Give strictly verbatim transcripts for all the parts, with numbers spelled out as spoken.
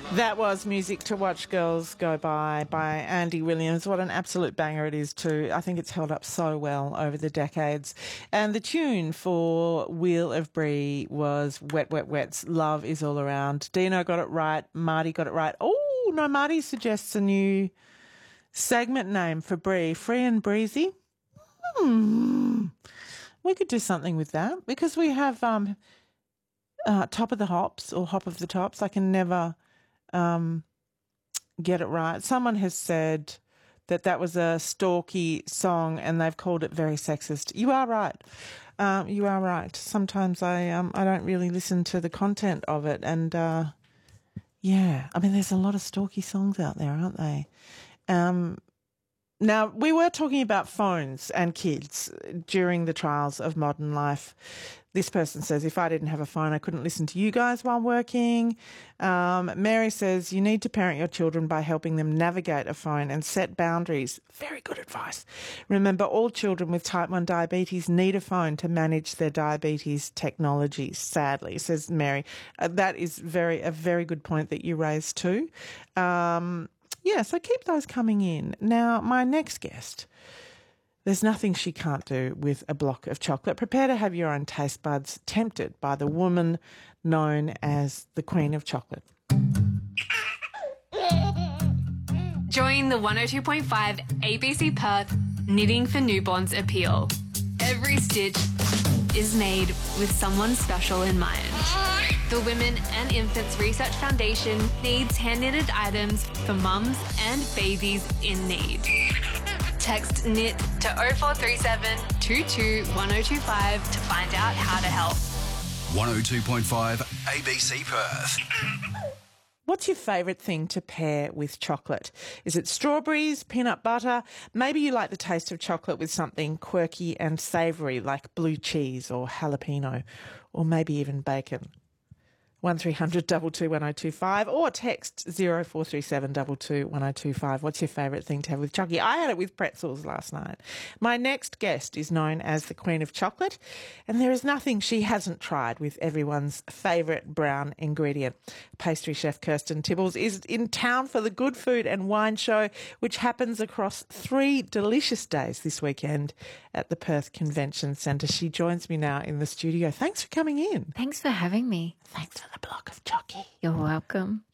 That was Music to Watch Girls Go By by Andy Williams. What an absolute banger it is too. I think it's held up so well over the decades. And the tune for Wheel of Brie was Wet Wet Wet's Love Is All Around. Dino got it right. Marty got it right. Oh, no, Marty suggests a new segment name for Brie. Free and Breezy. Hmm. We could do something with that because we have um, uh, Top of the Hops or Hop of the Tops. I can never... Um, get it right. Someone has said that that was a stalky song and they've called it very sexist. You are right. Um, you are right. Sometimes I um, I don't really listen to the content of it, and uh, yeah, I mean, there's a lot of stalky songs out there, aren't they? Um, now, we were talking about phones and kids during the trials of modern life. This person says, if I didn't have a phone, I couldn't listen to you guys while working. Um, Mary says, you need to parent your children by helping them navigate a phone and set boundaries. Very good advice. Remember, all children with type one diabetes need a phone to manage their diabetes technology, sadly, says Mary. Uh, that is very a very good point that you raised too. Um, yeah, so keep those coming in. Now, my next guest... There's nothing she can't do with a block of chocolate. Prepare to have your own taste buds tempted by the woman known as the Queen of Chocolate. Join the one oh two point five A B C Perth Knitting for Newborns appeal. Every stitch is made with someone special in mind. The Women and Infants Research Foundation needs hand-knitted items for mums and babies in need. Text knit to oh four three seven, two two, one oh two five to find out how to help. one oh two point five A B C Perth. What's your favourite thing to pair with chocolate? Is it strawberries, peanut butter? Maybe you like the taste of chocolate with something quirky and savoury like blue cheese or jalapeno, or maybe even bacon. one three hundred two two one oh two five or text zero four three seven two two one oh two five. What's your favourite thing to have with chocolate? I had it with pretzels last night. My next guest is known as the Queen of Chocolate, and there is nothing she hasn't tried with everyone's favourite brown ingredient. Pastry chef Kirsten Tibbles is in town for the Good Food and Wine Show, which happens across three delicious days this weekend at the Perth Convention Centre. She joins me now in the studio. Thanks for coming in. Thanks for having me. Thanks for the block of chocky. You're welcome.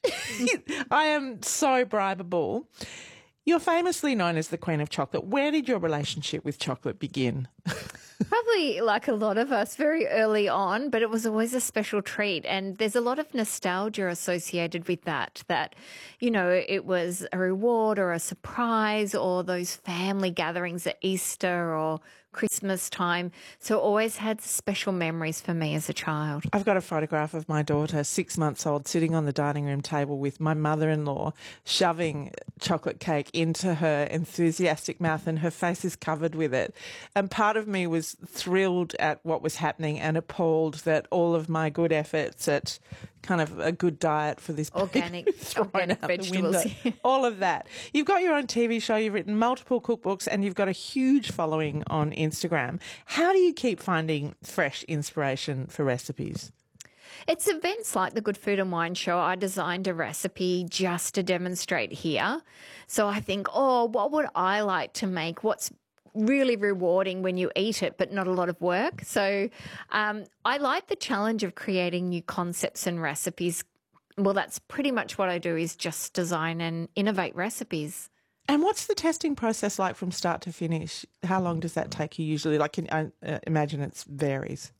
I am so bribable. You're famously known as the Queen of Chocolate. Where did your relationship with chocolate begin? Probably like a lot of us very early on, but it was always a special treat. And there's a lot of nostalgia associated with that, that, you know, it was a reward or a surprise or those family gatherings at Easter or Christmas time. So always had special memories for me as a child. I've got a photograph of my daughter, six months old, sitting on the dining room table with my mother-in-law shoving chocolate cake into her enthusiastic mouth, and her face is covered with it. And part of me was thrilled at what was happening and appalled that all of my good efforts at kind of a good diet for this organic, organic vegetables, all of that. You've got your own T V show, you've written multiple cookbooks, and you've got a huge following on Instagram. How do you keep finding fresh inspiration for recipes? It's events like the Good Food and Wine Show. I designed a recipe just to demonstrate here. So I think, oh, what would I like to make? What's really rewarding when you eat it, but not a lot of work. So um, I like the challenge of creating new concepts and recipes. Well, that's pretty much what I do, is just design and innovate recipes. And what's the testing process like from start to finish? How long does that take you usually? Like, I uh, imagine it varies.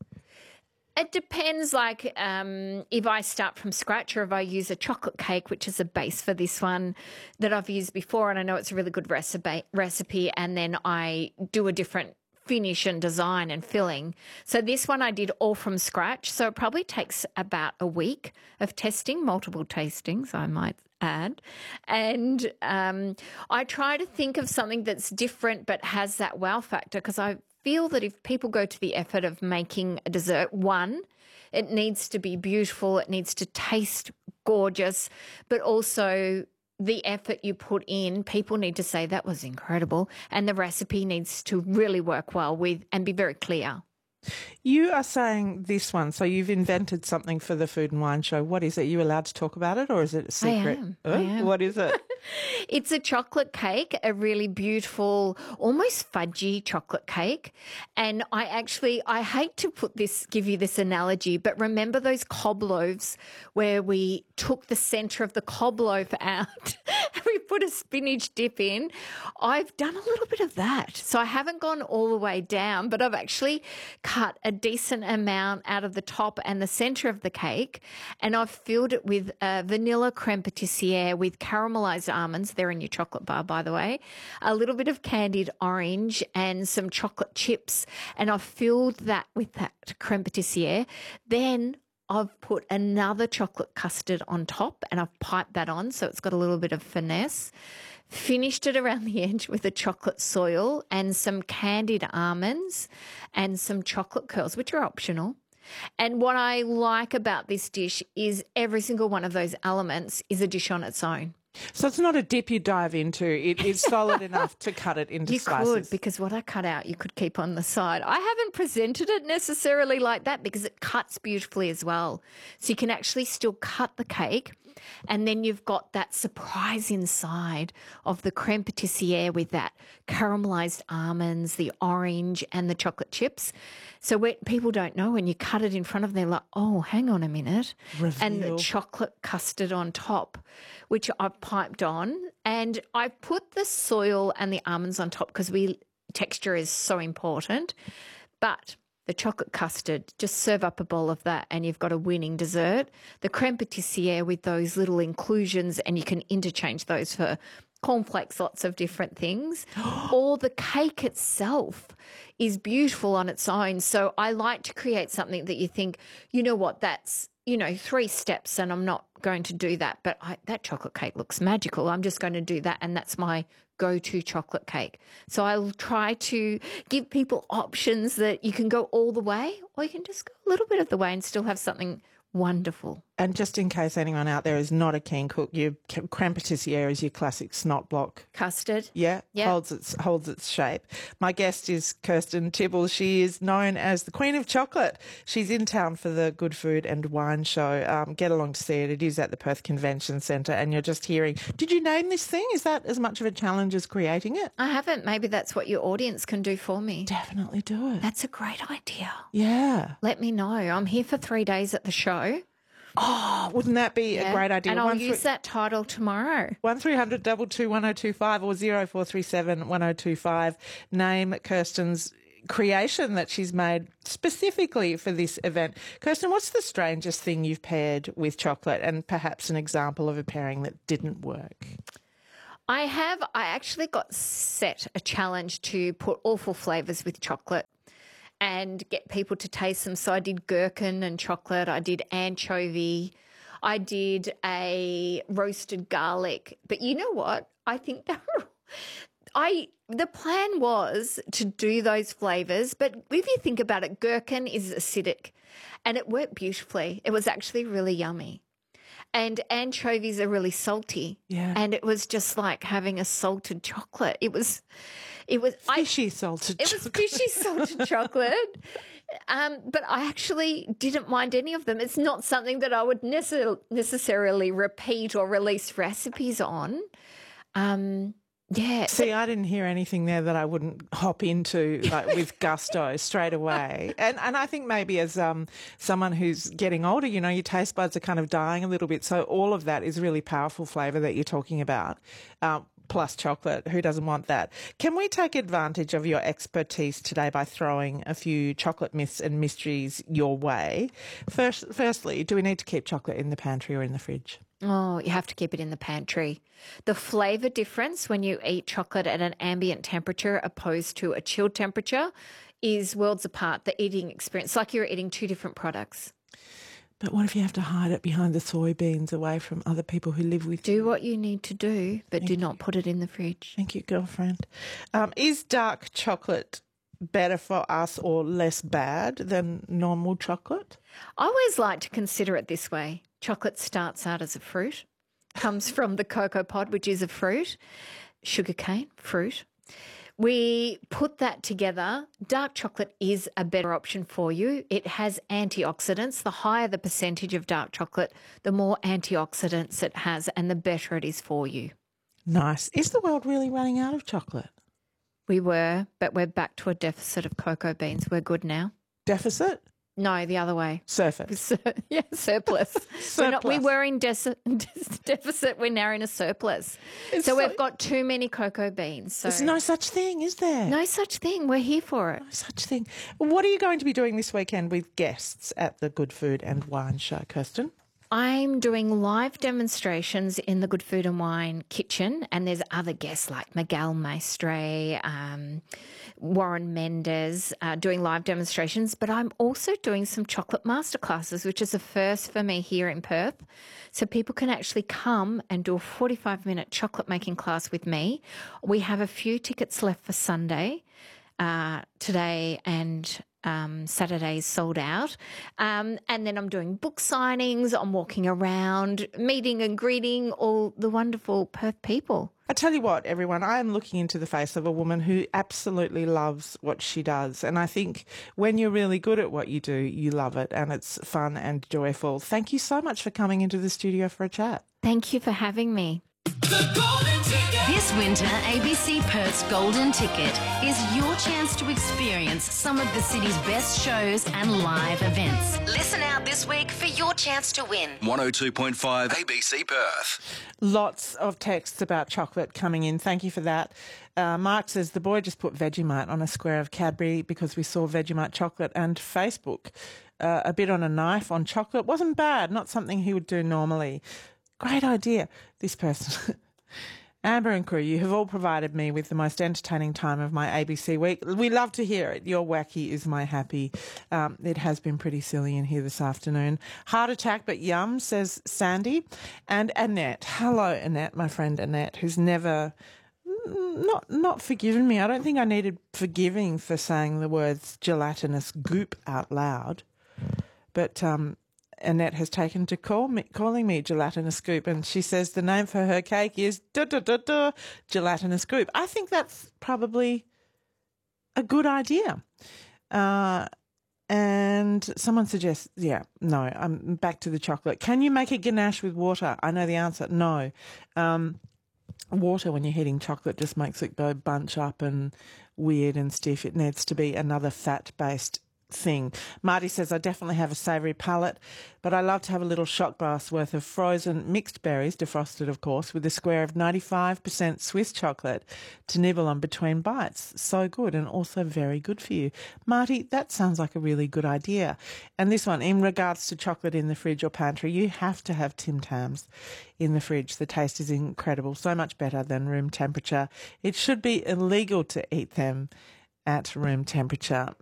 It depends, like um, if I start from scratch or if I use a chocolate cake, which is a base for this one that I've used before, and I know it's a really good recipe, recipe, and then I do a different finish and design and filling. So this one I did all from scratch, so it probably takes about a week of testing, multiple tastings, I might add. And um, I try to think of something that's different but has that wow factor, because I feel that if people go to the effort of making a dessert, one, it needs to be beautiful, it needs to taste gorgeous, but also the effort you put in, people need to say that was incredible, and the recipe needs to really work well with and be very clear. You are saying this one, so you've invented something for the Food and Wine Show. What is it? Are you allowed to talk about it, or is it a secret? am. Oh, I am. What is it? It's a chocolate cake, a really beautiful, almost fudgy chocolate cake. And I actually, I hate to put this, give you this analogy, but remember those cob loaves where we took the centre of the cob loaf out and we put a spinach dip in? I've done a little bit of that. So I haven't gone all the way down, but I've actually cut a decent amount out of the top and the centre of the cake, and I've filled it with uh, vanilla creme patissiere with caramelised almonds. They're in your chocolate bar, by the way. A little bit of candied orange and some chocolate chips, and I've filled that with that creme patissiere. Then I've put another chocolate custard on top and I've piped that on so it's got a little bit of finesse. Finished it around the edge with a chocolate soil and some candied almonds and some chocolate curls, which are optional. And what I like about this dish is every single one of those elements is a dish on its own. So it's not a dip you dive into. It is solid enough to cut it into You slices. could, because what I cut out, you could keep on the side. I haven't presented it necessarily like that because it cuts beautifully as well. So you can actually still cut the cake, and then you've got that surprise inside of the creme patissiere with that caramelised almonds, the orange and the chocolate chips. So when people don't know, when you cut it in front of them, they're like, oh, hang on a minute. Reveal. And the chocolate custard on top, which I've piped on. And I put the soil and the almonds on top because we texture is so important. But the chocolate custard, just serve up a bowl of that and you've got a winning dessert. The creme patissiere with those little inclusions, and you can interchange those for cornflakes, lots of different things. Or the cake itself is beautiful on its own. So I like to create something that you think, you know what, that's, you know, three steps and I'm not going to do that. But I, that chocolate cake looks magical. I'm just going to do that. And that's my go-to chocolate cake. So I'll try to give people options that you can go all the way or you can just go a little bit of the way and still have something wonderful. And just in case anyone out there is not a keen cook, your creme patissiere is your classic snot block. Custard. Yeah, Yeah. holds its holds its shape. My guest is Kirsten Tibble. She is known as the Queen of Chocolate. She's in town for the Good Food and Wine Show. Um, get along to see it. It is at the Perth Convention Centre, and you're just hearing, did you name this thing? Is that as much of a challenge as creating it? I haven't. Maybe that's what your audience can do for me. Definitely do it. That's a great idea. Yeah. Let me know. I'm here for three days at the show. Oh, wouldn't that be Yeah. a great idea? And I'll One use three- that title tomorrow. One three hundred double two one zero two five or zero four three seven one zero two five. Name Kirsten's creation that she's made specifically for this event. Kirsten, what's the strangest thing you've paired with chocolate, and perhaps an example of a pairing that didn't work? I have, I actually got set a challenge to put awful flavours with chocolate and get people to taste them. So I did gherkin and chocolate. I did anchovy. I did a roasted garlic. But you know what? I think that I the plan was to do those flavours. But if you think about it, gherkin is acidic and it worked beautifully. It was actually really yummy. And anchovies are really salty. Yeah. And it was just like having a salted chocolate. It was, it was, Fishy salted it was chocolate. fishy salted chocolate. Um, but I actually didn't mind any of them. It's not something that I would necess- necessarily repeat or release recipes on. Um, yeah. See, I didn't hear anything there that I wouldn't hop into like with gusto straight away. And and I think maybe as um someone who's getting older, you know, your taste buds are kind of dying a little bit. So all of that is really powerful flavour that you're talking about. Um, plus chocolate. Who doesn't want that? Can we take advantage of your expertise today by throwing a few chocolate myths and mysteries your way? First, firstly, do we need to keep chocolate in the pantry or in the fridge? Oh, you have to keep it in the pantry. The flavour difference when you eat chocolate at an ambient temperature opposed to a chilled temperature is worlds apart. The eating experience, like you're eating two different products. But what if you have to hide it behind the soybeans away from other people who live with you? Do what you need to do, but do not put it in the fridge. Thank you, girlfriend. Um, is dark chocolate better for us or less bad than normal chocolate? I always like to consider it this way. Chocolate starts out as a fruit, comes from the cocoa pod, which is a fruit, sugarcane, fruit. We put that together. Dark chocolate is a better option for you. It has antioxidants. The higher the percentage of dark chocolate, the more antioxidants it has and the better it is for you. Nice. Is the world really running out of chocolate? We were, but we're back to a deficit of cocoa beans. We're good now. Deficit? No, the other way. Surface. Yeah, surplus. We're not, we Surplus. were in deci- deficit. We're now in a surplus. It's so so- we've got too many cocoa beans. So There's no such thing, is there? no such thing. We're here for it. No such thing. What are you going to be doing this weekend with guests at the Good Food and Wine Show, Kirsten? I'm doing live demonstrations in the Good Food and Wine kitchen, and there's other guests like Miguel Maestre, um, Warren Mendez uh, doing live demonstrations, but I'm also doing some chocolate masterclasses, which is a first for me here in Perth. So people can actually come and do a forty-five minute chocolate making class with me. We have a few tickets left for Sunday, uh, today and Um, Saturday's sold out. Um, and then I'm doing book signings, I'm walking around, meeting and greeting all the wonderful Perth people. I tell you what, everyone, I am looking into the face of a woman who absolutely loves what she does. And I think when you're really good at what you do, you love it and it's fun and joyful. Thank you so much for coming into the studio for a chat. Thank you for having me. This winter, A B C Perth's Golden Ticket is your chance to experience some of the city's best shows and live events. Listen out this week for your chance to win. one oh two point five A B C Perth. Lots of texts about chocolate coming in. Thank you for that. Uh, Mark says the boy just put Vegemite on a square of Cadbury because we saw Vegemite chocolate, and Facebook uh, a bit on a knife on chocolate. Wasn't bad, not something he would do normally. Great idea. This person... Amber and crew, you have all provided me with the most entertaining time of my A B C week. We love to hear it. Your wacky is my happy. Um, it has been pretty silly in here this afternoon. Heart attack, but yum, says Sandy. And Annette. Hello, Annette, my friend Annette, who's never... Not not forgiven me. I don't think I needed forgiving for saying the words gelatinous goop out loud. But... um. Annette has taken to call me, calling me gelatinous goop, and she says the name for her cake is da da da da gelatinous goop. I think that's probably a good idea. Uh, and someone suggests, yeah, no, I'm back to the chocolate. Can you make a ganache with water? I know the answer. No. Um, water, when you're heating chocolate, just makes it go bunch up and weird and stiff. It needs to be another fat-based thing. Marty says, I definitely have a savoury palate, but I love to have a little shot glass worth of frozen mixed berries, defrosted of course, with a square of ninety-five percent Swiss chocolate to nibble on between bites. So good, and also very good for you. Marty, that sounds like a really good idea. And this one, in regards to chocolate in the fridge or pantry, you have to have Tim Tams in the fridge. The taste is incredible, so much better than room temperature. It should be illegal to eat them at room temperature.